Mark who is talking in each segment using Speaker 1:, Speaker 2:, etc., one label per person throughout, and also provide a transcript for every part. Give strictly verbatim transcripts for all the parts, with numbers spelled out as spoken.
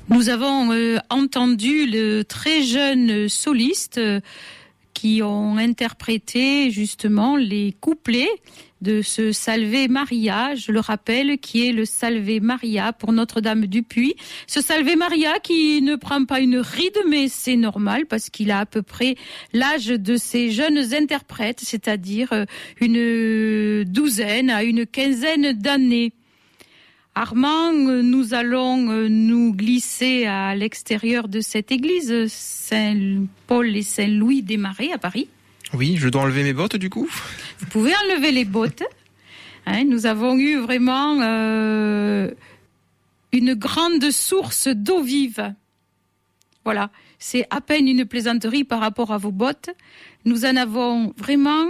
Speaker 1: Nous avons euh, entendu le très jeune soliste euh, qui ont interprété justement les couplets de ce Salve Maria, je le rappelle, qui est le Salve Maria pour Notre-Dame du Puy. Ce Salve Maria qui ne prend pas une ride, mais c'est normal parce qu'il a à peu près l'âge de ces jeunes interprètes, c'est-à-dire une douzaine à une quinzaine d'années. Armand, nous allons nous glisser à l'extérieur de cette église, Saint-Paul et Saint-Louis des Marais à Paris.
Speaker 2: Oui, je dois enlever mes bottes du coup.
Speaker 1: Vous pouvez enlever les bottes. Hein, nous avons eu vraiment euh, une grande source d'eau vive. Voilà, c'est à peine une plaisanterie par rapport à vos bottes. Nous en avons vraiment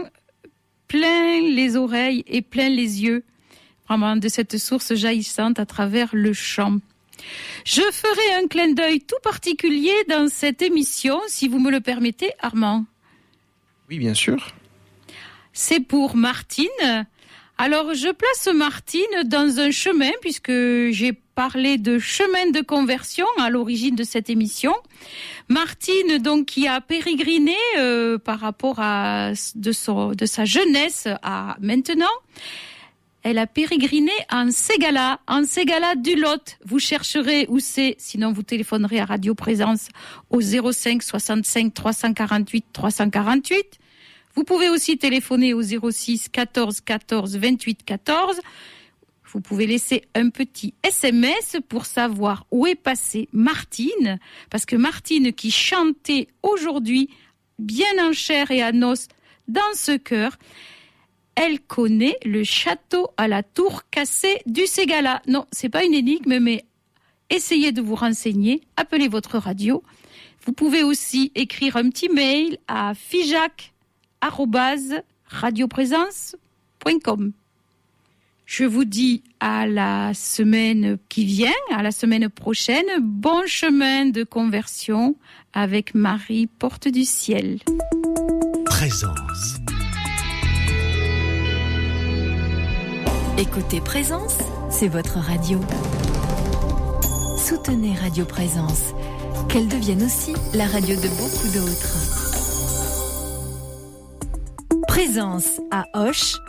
Speaker 1: plein les oreilles et plein les yeux. Vraiment de cette source jaillissante à travers le chant. Je ferai un clin d'œil tout particulier dans cette émission, si vous me le permettez, Armand.
Speaker 2: Oui, bien sûr.
Speaker 1: C'est pour Martine. Alors, je place Martine dans un chemin, puisque j'ai parlé de chemin de conversion à l'origine de cette émission. Martine, donc, qui a pérégriné euh, par rapport à de, son, de sa jeunesse à maintenant. Elle a pérégriné en Ségala, en Ségala du Lot. Vous chercherez où c'est, sinon vous téléphonerez à Radio Présence au zéro cinq soixante-cinq trois cent quarante-huit trois cent quarante-huit. Vous pouvez aussi téléphoner au zéro six quatorze quatorze vingt-huit quatorze. Vous pouvez laisser un petit S M S pour savoir où est passée Martine, parce que Martine qui chantait aujourd'hui, bien en chair et en os, dans ce chœur, elle connaît le château à la tour cassée du Ségala. Non, c'est pas une énigme, mais essayez de vous renseigner. Appelez votre radio. Vous pouvez aussi écrire un petit mail à fijac arobase radioprésence point com. Je vous dis à la semaine qui vient, à la semaine prochaine. Bon chemin de conversion avec Marie Porte du Ciel.
Speaker 3: Présence.
Speaker 4: Écoutez Présence, c'est votre radio. Soutenez Radio Présence, qu'elle devienne aussi la radio de beaucoup d'autres. Présence à Auch,